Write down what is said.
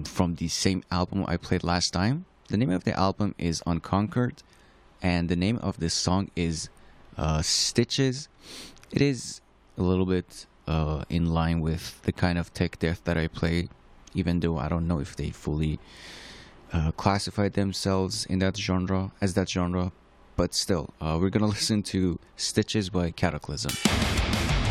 from the same album I played last time. The name of the album is Unconquered, and the name of this song is Stitches. It is a little bit in line with the kind of tech death that I play, even though I don't know if they fully classified themselves in that genre, as that genre. But still, we're gonna listen to Stitches by Cataclysm.